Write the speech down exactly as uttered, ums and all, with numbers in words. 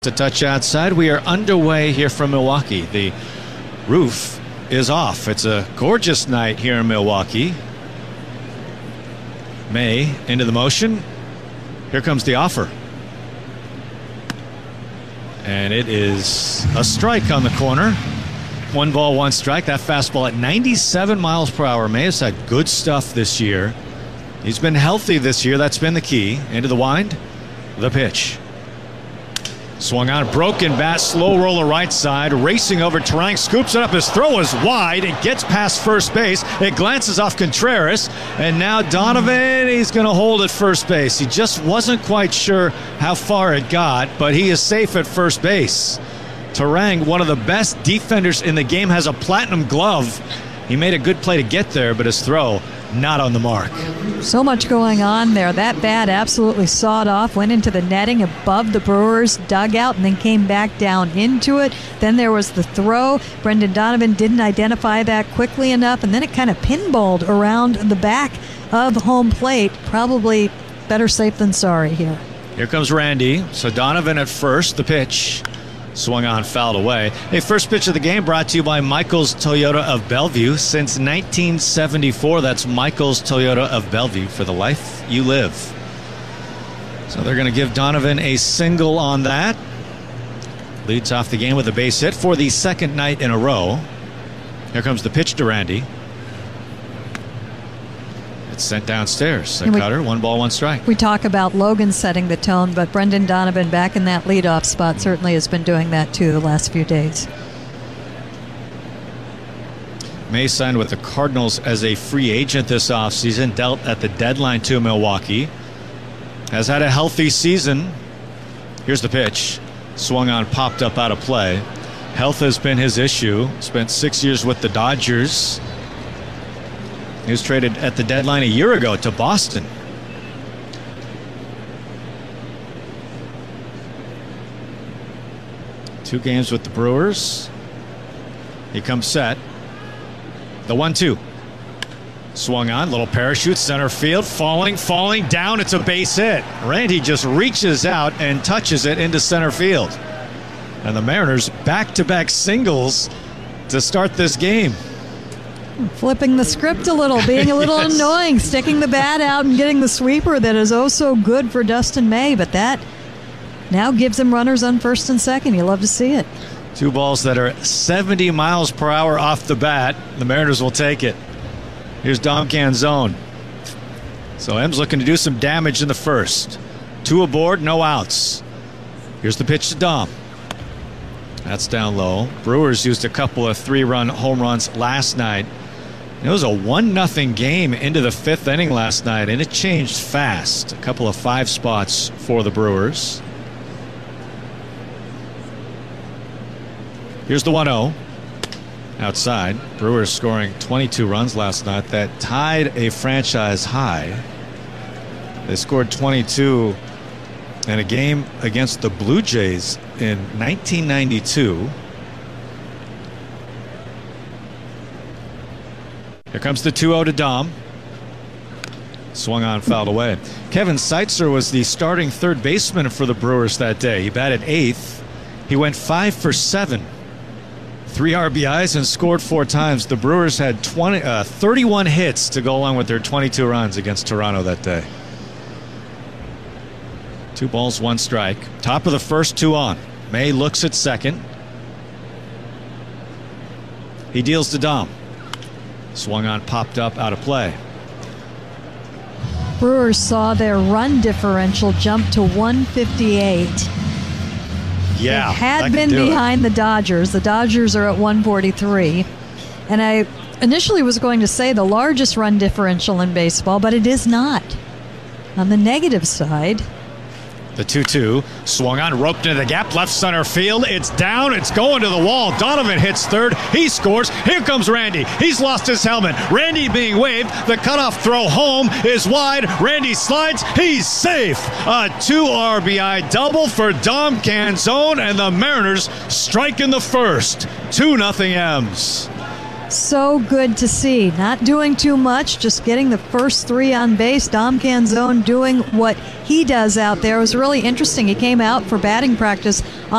To touch outside, we are underway here from Milwaukee. The roof is off. It's a gorgeous night here in Milwaukee. May into the motion. Here comes the offer. And it is a strike on the corner. One ball, one strike. That fastball at ninety-seven miles per hour. May has had good stuff this year. He's been healthy this year. That's been the key. Into the wind. The pitch. Swung on, broken bat, slow roller right side, racing over Turang, scoops it up. His throw is wide. It gets past first base. It glances off Contreras, and now Donovan, he's going to hold at first base. He just wasn't quite sure how far it got, but he is safe at first base. Turang, one of the best defenders in the game, has a platinum glove. He made a good play to get there, but his throw not on the mark. So much going on there. That bat absolutely sawed off, went into the netting above the Brewers dugout, and then came back down into it. Then there was the throw. Brendan Donovan didn't identify that quickly enough, and then it kind of pinballed around the back of home plate. Probably better safe than sorry here. Here comes Randy. So Donovan at first, the pitch. Swung on, fouled away. Hey, first pitch of the game brought to you by Michael's Toyota of Bellevue. Since nineteen seventy-four, that's Michael's Toyota of Bellevue, for the life you live. So they're going to give Donovan a single on that. Leads off the game with a base hit for the second night in a row. Here comes the pitch to Randy. It's sent downstairs. A we, cutter, one ball, one strike. We talk about Logan setting the tone, but Brendan Donovan back in that leadoff spot certainly has been doing that too the last few days. May signed with the Cardinals as a free agent this offseason, dealt at the deadline to Milwaukee. Has had a healthy season. Here's the pitch. Swung on, popped up out of play. Health has been his issue. Spent six years with the Dodgers. He was traded at the deadline a year ago to Boston. Two games with the Brewers. He comes set. The one two. Swung on, little parachute, center field, falling, falling down. It's a base hit. Randy just reaches out and touches it into center field. And the Mariners back-to-back singles to start this game. Flipping the script a little, being a little yes. annoying, sticking the bat out and getting the sweeper that is oh so good for Dustin May, but that now gives him runners on first and second. You love to see it. Two balls that are seventy miles per hour off the bat. The Mariners will take it. Here's Dom Canzone. So M's looking to do some damage in the first. Two aboard, no outs. Here's the pitch to Dom. That's down low. Brewers used a couple of three-run home runs last night. It was a one nothing game into the fifth inning last night, and it changed fast. A couple of five spots for the Brewers. Here's the one oh. Outside. Brewers scoring twenty-two runs last night. That tied a franchise high. They scored twenty-two in a game against the Blue Jays in nineteen ninety-two. Here comes the two oh to Dom. Swung on, fouled away. Kevin Seitzer was the starting third baseman for the Brewers that day. He batted eighth. He went five for seven. Three R B Is and scored four times. The Brewers had twenty, uh, thirty-one hits to go along with their twenty-two runs against Toronto that day. Two balls, one strike. Top of the first, two on. May looks at second. He deals to Dom. Swung on, popped up, out of play. Brewers saw their run differential jump to one fifty-eight. Yeah, it had been behind it. the Dodgers. The Dodgers are at one forty-three. And I initially was going to say the largest run differential in baseball, but it is not. On the negative side, the two two. Swung on, roped into the gap, left center field. It's down, it's going to the wall. Donovan hits third. He scores. Here comes Randy. He's lost his helmet. Randy being waved. The cutoff throw home is wide. Randy slides. He's safe. A two R B I double for Dom Canzone, and the Mariners strike in the first. two nothing M's. So good to see. Not doing too much, just getting the first three on base. Dom Canzone doing what he does out there. It was really interesting. He came out for batting practice on